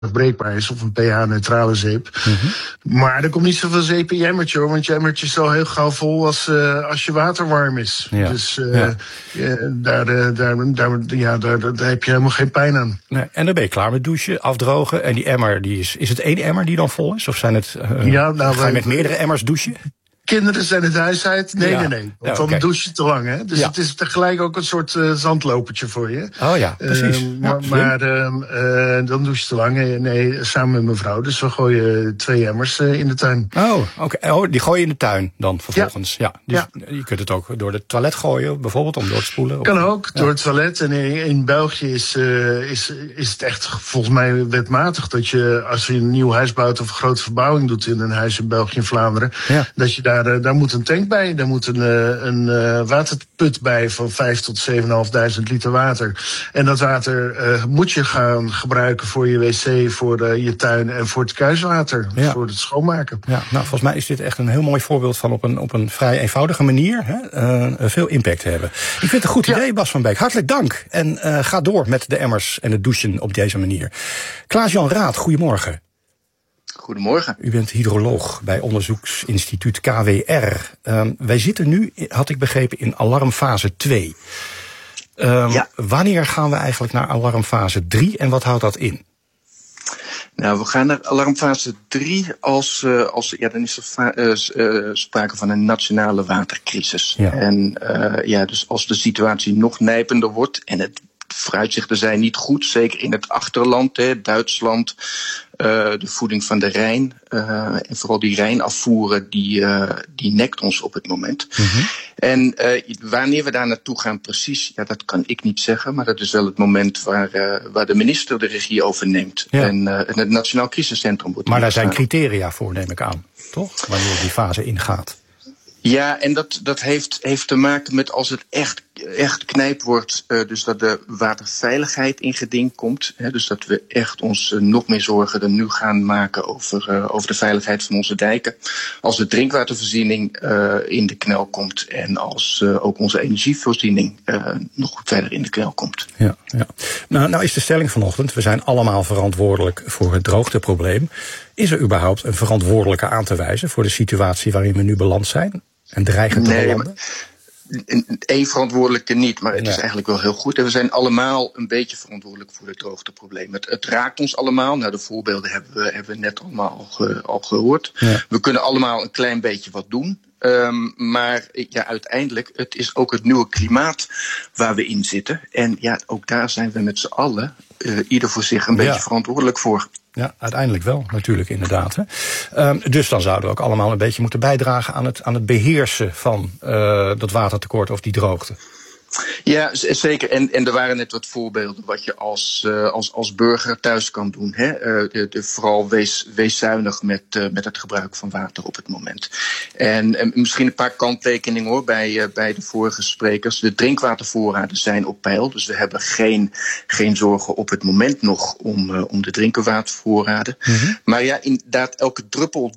breekbaar is, of een pH-neutrale zeep. Maar er komt niet zoveel zeep in je emmertje, hoor, want je emmertje is al heel gauw vol als je water warm is. Ja. Dus daar heb je helemaal geen pijn aan. Nee, en dan ben je klaar met douchen, afdrogen. En die emmer, is het één emmer die dan vol is? Of zijn het, ga je met meerdere emmers douchen? Kinderen zijn het huis uit. Nee. Want dan douche je te lang, hè. Dus het is tegelijk ook een soort zandlopertje voor je. Oh ja, precies. Maar dan douche je te lang. Nee, samen met mijn vrouw. Dus we gooien 2 emmers in de tuin. Oh, oké. Oh, die gooi je in de tuin dan vervolgens. Ja. Dus je kunt het ook door het toilet gooien, bijvoorbeeld, om door te spoelen. Kan ook, door het toilet. En in België is het echt volgens mij wetmatig dat je, als je een nieuw huis bouwt of een grote verbouwing doet in een huis in België en Vlaanderen, dat je daar moet een tank bij. Daar moet een waterput bij van 5.000 tot 7.500 liter water. En dat water moet je gaan gebruiken voor je wc, voor je tuin en voor het kuiswater. Voor het schoonmaken. Ja, nou, volgens mij is dit echt een heel mooi voorbeeld van op een vrij eenvoudige manier veel impact hebben. Ik vind het een goed idee, Bas van Beek. Hartelijk dank. En ga door met de emmers en het douchen op deze manier. Klaas-Jan Raad, goedemorgen. Goedemorgen. U bent hydroloog bij onderzoeksinstituut KWR. Wij zitten nu, had ik begrepen, in alarmfase 2. Wanneer gaan we eigenlijk naar alarmfase 3 en wat houdt dat in? Nou, we gaan naar alarmfase 3 als dan is er sprake van een nationale watercrisis. Ja. En dus als de situatie nog nijpender wordt en het vooruitzichten zijn niet goed, zeker in het achterland, Duitsland, de voeding van de Rijn, en vooral die Rijnafvoeren, die nekt ons op het moment. En wanneer we daar naartoe gaan precies, dat kan ik niet zeggen, maar dat is wel het moment waar de minister de regie overneemt en het Nationaal Crisiscentrum wordt. Maar daar zijn criteria voor, neem ik aan, toch? Wanneer die fase ingaat. Ja, en dat heeft te maken met als het echt knijp wordt, dus dat de waterveiligheid in geding komt. Dus dat we echt ons nog meer zorgen dan nu gaan maken over de veiligheid van onze dijken. Als de drinkwatervoorziening in de knel komt en als ook onze energievoorziening nog verder in de knel komt. Ja. Nou is de stelling vanochtend, we zijn allemaal verantwoordelijk voor het droogteprobleem. Is er überhaupt een verantwoordelijke aan te wijzen voor de situatie waarin we nu beland zijn? En dreigen te belanden? Eén verantwoordelijke niet, maar het is eigenlijk wel heel goed. En we zijn allemaal een beetje verantwoordelijk voor het droogteprobleem. Het raakt ons allemaal. Nou, de voorbeelden hebben we net allemaal al gehoord. Ja. We kunnen allemaal een klein beetje wat doen. Maar uiteindelijk, het is ook het nieuwe klimaat waar we in zitten. En ook daar zijn we met z'n allen, ieder voor zich, een beetje verantwoordelijk voor. Ja, uiteindelijk wel, natuurlijk, inderdaad. Dus dan zouden we ook allemaal een beetje moeten bijdragen aan het beheersen van dat watertekort of die droogte. Ja, zeker. En er waren net wat voorbeelden wat je als burger thuis kan doen. Vooral wees zuinig met het gebruik van water op het moment. En misschien een paar kanttekeningen hoor bij de vorige sprekers. De drinkwatervoorraden zijn op peil. Dus we hebben geen zorgen op het moment nog om de drinkwatervoorraden. Maar inderdaad, elke druppel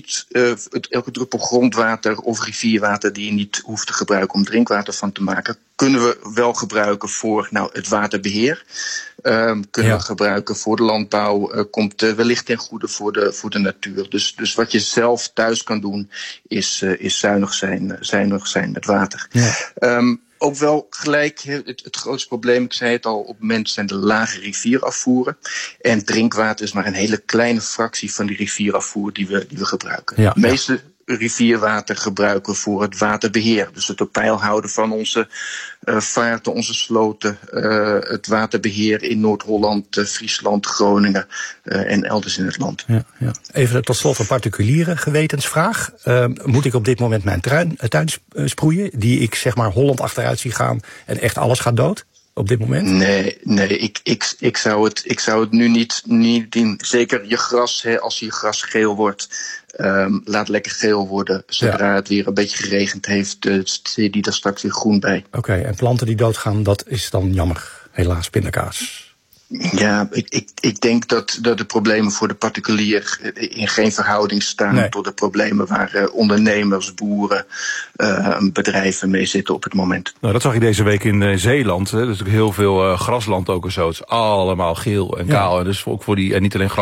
elke druppel grondwater of rivierwater die je niet hoeft te gebruiken om drinkwater van te maken, kunnen we wel gebruiken voor het waterbeheer. Kunnen we gebruiken voor de landbouw. Komt wellicht ten goede voor de natuur. Dus wat je zelf thuis kan doen is zuinig zijn met water. Ja. Ook wel gelijk, het grootste probleem, ik zei het al, op het moment zijn de lage rivierafvoeren. En drinkwater is maar een hele kleine fractie van die rivierafvoer die we gebruiken. De meeste rivierwater gebruiken voor het waterbeheer. Dus het op peil houden van onze vaarten, onze sloten, het waterbeheer in Noord-Holland, Friesland, Groningen en elders in het land. Ja. Even tot slot een particuliere gewetensvraag. Moet ik op dit moment mijn tuin sproeien, die ik zeg maar Holland achteruit zie gaan en echt alles gaat dood? Op dit moment? Nee, ik zou het nu niet doen. Zeker je gras, als je gras geel wordt, laat lekker geel worden. Zodra het weer een beetje geregend heeft, zie je die er straks weer groen bij. Oké, en planten die doodgaan, dat is dan jammer. Helaas, pindakaas. Ja, ik denk dat de problemen voor de particulier in geen verhouding staan tot de problemen waar ondernemers, boeren, bedrijven mee zitten op het moment. Nou, dat zag ik deze week in Zeeland. Hè. Er is natuurlijk heel veel grasland ook en zo. Het is allemaal geel en kaal. En dus ook voor die, en niet alleen